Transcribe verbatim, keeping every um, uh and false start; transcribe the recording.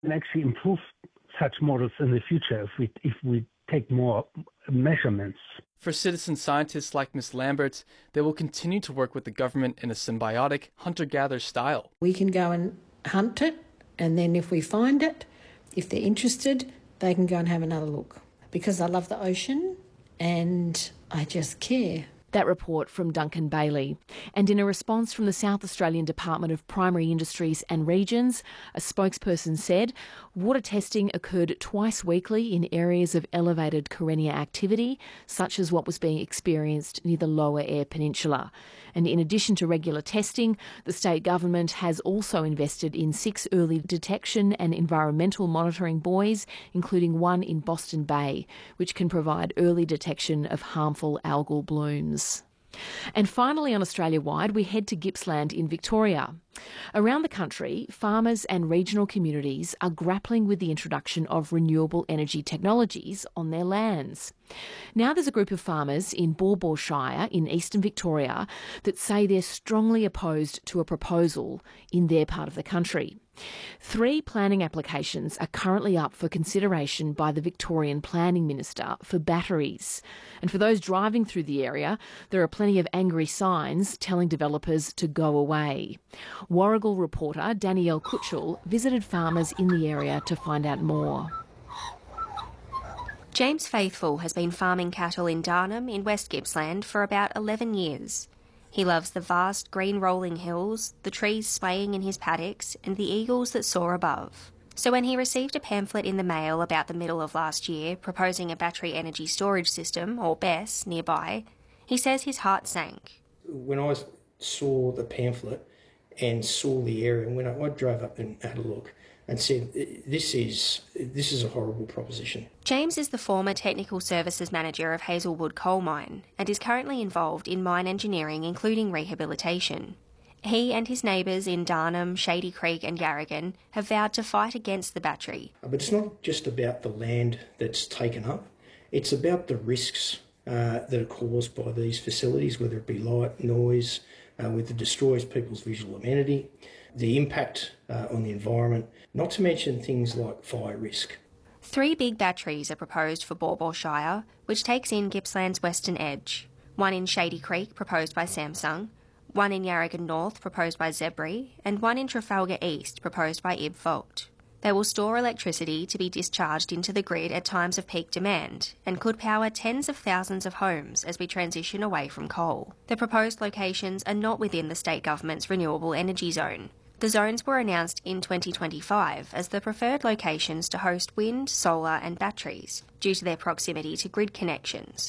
and actually improve such models in the future if we if we take more measurements. For citizen scientists like Miz Lambert, they will continue to work with the government in a symbiotic hunter-gatherer style. We can go and hunt it, and then if we find it, if they're interested, they can go and have another look. Because I love the ocean and I just care. That report from Duncan Bailey. And in a response from the South Australian Department of Primary Industries and Regions, a spokesperson said water testing occurred twice weekly in areas of elevated Karenia activity, such as what was being experienced near the Lower Eyre Peninsula. And in addition to regular testing, the state government has also invested in six early detection and environmental monitoring buoys, including one in Boston Bay, which can provide early detection of harmful algal blooms. And finally, on Australia-wide, we head to Gippsland in Victoria. Around the country, farmers and regional communities are grappling with the introduction of renewable energy technologies on their lands. Now there's a group of farmers in Baw Baw Shire in eastern Victoria that say they're strongly opposed to a proposal in their part of the country. Three planning applications are currently up for consideration by the Victorian Planning Minister for batteries. And for those driving through the area, there are plenty of angry signs telling developers to go away. Warrigal reporter Danielle Kutchell visited farmers in the area to find out more. James Faithful has been farming cattle in Darnham in West Gippsland for about eleven years. He loves the vast green rolling hills, the trees swaying in his paddocks, and the eagles that soar above. So when he received a pamphlet in the mail about the middle of last year proposing a battery energy storage system, or B E S, nearby, he says his heart sank. When I saw the pamphlet and saw the area, when I, I drove up and had a look and said, this is this is a horrible proposition. James is the former Technical Services Manager of Hazelwood Coal Mine and is currently involved in mine engineering, including rehabilitation. He and his neighbours in Darnham, Shady Creek and Yarragon have vowed to fight against the battery. But it's not just about the land that's taken up, it's about the risks uh, that are caused by these facilities, whether it be light, noise, uh, whether it destroys people's visual amenity, the impact uh, on the environment, not to mention things like fire risk. Three big batteries are proposed for Baw Baw Shire, which takes in Gippsland's western edge. One in Shady Creek, proposed by Samsung, one in Yarragon North, proposed by Zebri, and one in Trafalgar East, proposed by Ib Vogt. They will store electricity to be discharged into the grid at times of peak demand and could power tens of thousands of homes as we transition away from coal. The proposed locations are not within the state government's renewable energy zone. The zones were announced in twenty twenty-five as the preferred locations to host wind, solar and batteries due to their proximity to grid connections.